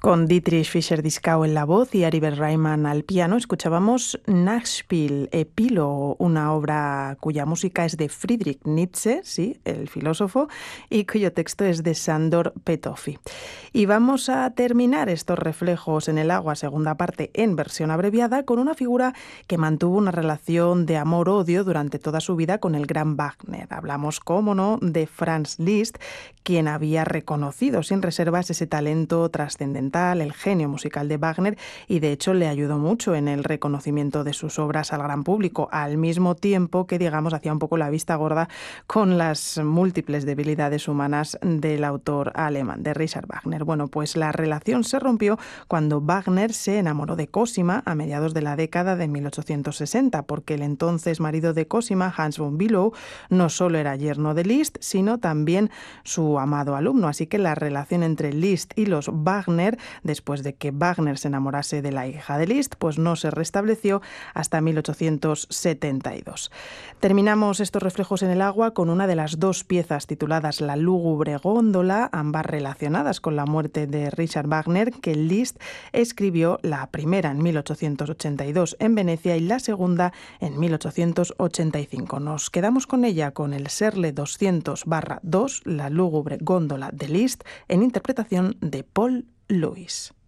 Con Dietrich Fischer-Dieskau en la voz y Aribert Reimann al piano, escuchábamos Nachspiel, Epílogo, una obra cuya música es de Friedrich Nietzsche, sí, el filósofo, y cuyo texto es de Sándor Petőfi. Y vamos a terminar estos reflejos en el agua, segunda parte, en versión abreviada, con una figura que mantuvo una relación de amor-odio durante toda su vida con el gran Wagner. Hablamos, cómo no, de Franz Liszt, quien había reconocido sin reservas ese talento trascendental, el genio musical de Wagner, y de hecho le ayudó mucho en el reconocimiento de sus obras al gran público, al mismo tiempo que, digamos, hacía un poco la vista gorda con las múltiples debilidades humanas del autor alemán, de Richard Wagner. Bueno, pues la relación se rompió cuando Wagner se enamoró de Cosima a mediados de la década de 1860, porque el entonces marido de Cosima, Hans von Bülow, no solo era yerno de Liszt, sino también su amado alumno. Así que la relación entre Liszt y los Wagner, después de que Wagner se enamorase de la hija de Liszt, pues no se restableció hasta 1872. Terminamos estos reflejos en el agua con una de las dos piezas tituladas La lúgubre góndola, ambas relacionadas con la muerte de Richard Wagner, que Liszt escribió, la primera en 1882 en Venecia y la segunda en 1885. Nos quedamos con ella, con el Serle 200/2, La lúgubre góndola de Liszt, en interpretación de Paul Louis.